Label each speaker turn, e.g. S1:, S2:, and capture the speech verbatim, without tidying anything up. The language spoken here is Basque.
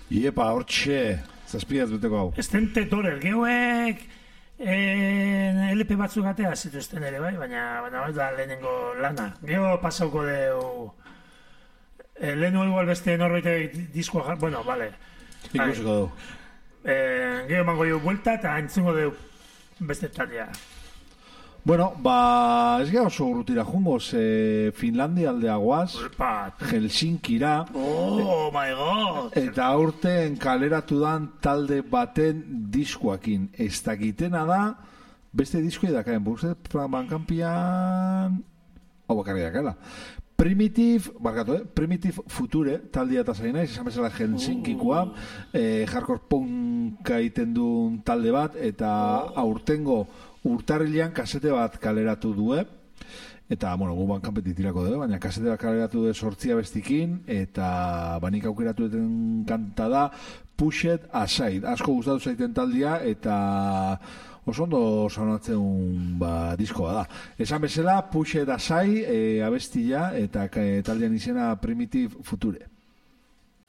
S1: Iepa, hortxe, zazpiaz beteko hau.
S2: Estente Dorer, gehoek L P batzuk atea zituzten ere, bai? Baina, baina, baina, lehenengo lana. Geho pasauko deu... Eh, lehenu igual beste norbait diskoa jar... Bueno, vale.
S1: Ikusiko du.
S2: Eh, geho mango jo buelta eta entzungo deu beste taldea.
S1: Bueno, ba, ez gara oso urrutira jungoz, eh, Finlandia aldeagoaz, Helsinkira,
S2: oh my god,
S1: eta aurten kaleratu dan talde baten diskoakin. Ez dakitena da, beste diskoi dakaen, buruzet, bankampian, hau bakarri dakela. Primitive, barkatu, eh? Primitive Future, taldea eta zaina, izan bezala Helsinkikoa, eh, hardcore punka iten duen talde bat, eta aurtengo urtarrilean kasete bat kaleratu due, eta, bueno, gu bankanpetit tirako dugu, baina kasete bat kaleratu due sortzia bestikin, eta banik aukeratu duten kanta da Pushed Aside. Asko gustatu zaiten taldia, eta oso ondo sonatzen ba, diskoa da. Esan bezala, Pushed Aside, e, abestia, eta e, taldean izena Primitive Future.